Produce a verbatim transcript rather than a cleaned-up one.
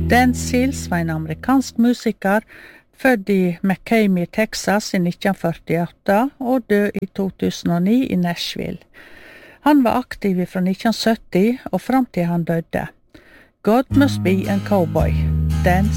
Dan Seals var en amerikansk musiker, født i McCamey, Texas i nitten førtiåtte og død i to tusen og ni i Nashville. Han var aktiv fra nitten sytti og fram til han døde. God Must Be a Cowboy, Dan